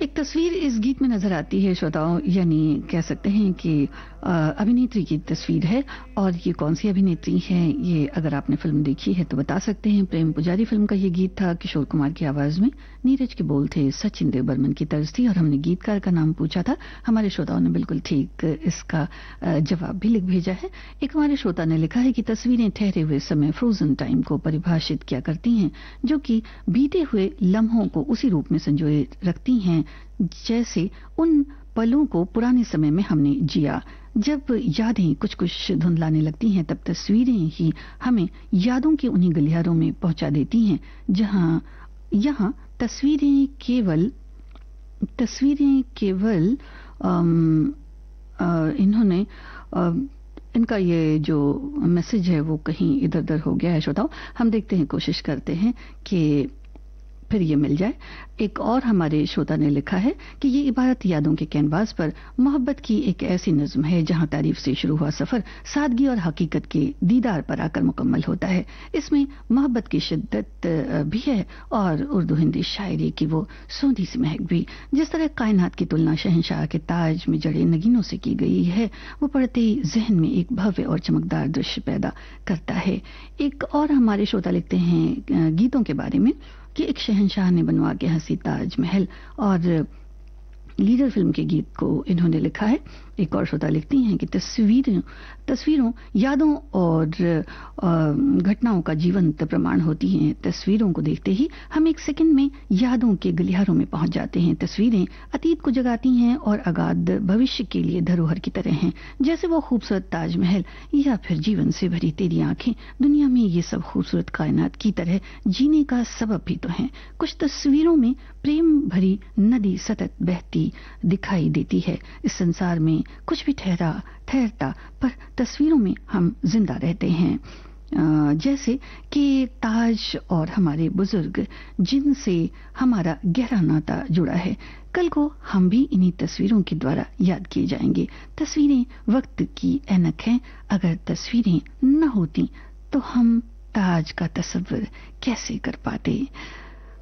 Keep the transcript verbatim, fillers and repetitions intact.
एक तस्वीर इस गीत में नजर आती है श्रोताओं, यानी कह सकते हैं कि अभिनेत्री की तस्वीर है। और ये कौन सी अभिनेत्री है, ये अगर आपने फिल्म देखी है तो बता सकते हैं। प्रेम पुजारी फिल्म का ये गीत था, किशोर कुमार की आवाज में, नीरज के बोल थे, सचिन देव बर्मन की तर्ज थी। और हमने गीतकार का नाम पूछा था, हमारे श्रोताओं ने बिल्कुल ठीक इसका जवाब भी लिख भेजा है। एक हमारे श्रोता ने लिखा है कि तस्वीरें ठहरे हुए समय, फ्रोजन टाइम को परिभाषित किया करती हैं, जो कि बीते हुए लम्हों को उसी रूप में संजोए रखती हैं जैसे उन पलों को पुराने समय में हमने जिया। जब यादें कुछ कुछ धुंधलाने लगती हैं, तब तस्वीरें ही हमें यादों के उन्हीं गलियारों में पहुंचा देती हैं जहां यहाँ तस्वीरें केवल तस्वीरें केवल आम, आ, इन्होंने आ, इनका ये जो मैसेज है वो कहीं इधर उधर हो गया है श्रोताओं। हम देखते हैं, कोशिश करते हैं कि फिर ये मिल जाए। एक और हमारे श्रोता ने लिखा है कि ये इबारत यादों के कैनवास पर मोहब्बत की एक ऐसी नज्म है जहां तारीफ से शुरू हुआ सफर सादगी और हकीकत के दीदार पर आकर मुकम्मल होता है। इसमें मोहब्बत की शिद्दत भी है और उर्दू हिंदी शायरी की वो सोंधी सी महक भी। जिस तरह कायनात की तुलना शहंशाह के ताज में जड़े नगीनों से की गई है, वो पढ़ते ही जहन में एक भव्य और चमकदार दृश्य पैदा करता है। एक और हमारे श्रोता लिखते हैं गीतों के बारे में कि एक शहंशाह ने बनवा के हंसी ताजमहल, और लीडर फिल्म के गीत को इन्होंने लिखा है। एक और श्रोता लिखती हैं कि तस्वीरें तस्वीरों यादों और घटनाओं का जीवंत प्रमाण होती हैं। तस्वीरों को देखते ही हम एक सेकंड में यादों के गलियारों में पहुंच जाते हैं। तस्वीरें अतीत को जगाती हैं और अगाध भविष्य के लिए धरोहर की तरह हैं, जैसे वो खूबसूरत ताजमहल या फिर जीवन से भरी तेरी आंखें दुनिया में ये सब खूबसूरत कायनात की तरह जीने का सबब भी तो हैं। कुछ तस्वीरों में प्रेम भरी नदी सतत बहती दिखाई देती है। इस संसार में कुछ भी ठहरा ठहरता, पर तस्वीरों में हम जिंदा रहते हैं। जैसे कि ताज और हमारे बुजुर्ग जिनसे हमारा गहरा नाता जुड़ा है, कल को हम भी इन्हीं तस्वीरों के द्वारा याद किए जाएंगे। तस्वीरें वक्त की ऐनक हैं, अगर तस्वीरें न होती तो हम ताज का तस्वीर कैसे कर पाते।